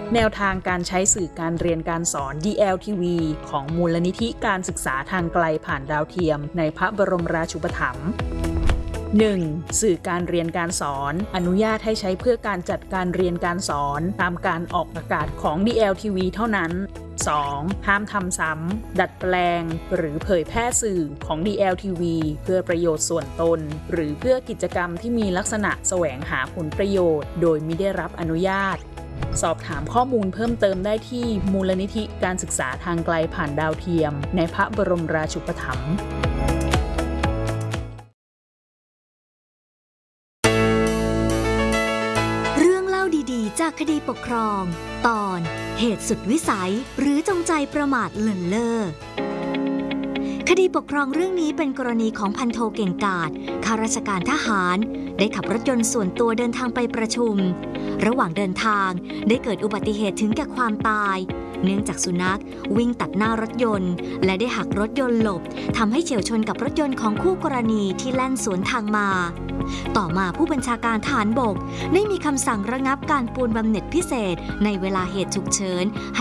แนวทางการใช้สื่อการเรียนการสอน DLTV ของมูลนิธิการศึกษาทางไกลผ่านดาวเทียมในพระบรมราชูปถัมภ์ 1. สื่อการเรียนการสอนอนุญาตให้ใช้เพื่อการจัดการเรียนการสอนตามการออกอากาศของ DLTV เท่านั้น 2. ห้ามทำซ้ำดัดแปลงหรือเผยแพร่สื่อของ DLTV เพื่อประโยชน์ส่วนตนหรือเพื่อกิจกรรมที่มีลักษณะแสวงหาผลประโยชน์โดยมิได้รับอนุญาตสอบถามข้อมูลเพิ่มเติมได้ที่มูลนิธิการศึกษาทางไกลผ่านดาวเทียมในพระบรมราชูปถัมภ์ดีๆจากคดีปกครองตอนเหตุสุดวิสัยหรือจงใจประมาทเลินเล่อคดีปกครองเรื่องนี้เป็นกรณีของพันโทเก่งกาจข้าราชการทหารได้ขับรถยนต์ส่วนตัวเดินทางไปประชุมระหว่างเดินทางได้เกิดอุบัติเหตุถึงแก่ความตายเนื่องจากสุนัขวิ่งตัดหน้ารถยนต์และได้หักรถยนต์หลบทำให้เฉี่ยวชนกับรถยนต์ของคู่กรณีที่แล่นสวนทางมาต่อมาผู้บัญชาการทหารบกได้มีคำสั่งระงับการปูนบำเหน็จพิเศษในเวลาเหตุฉุกเฉิน